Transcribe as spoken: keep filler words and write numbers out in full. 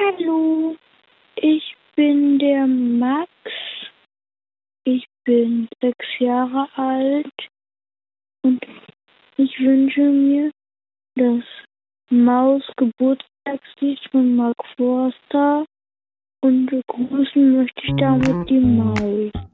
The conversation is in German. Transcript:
Hallo, ich bin der Max. Ich bin sechs Jahre alt und ich wünsche mir das Maus-Geburtstagslied von Mark Forster und begrüßen möchte ich damit die Maus.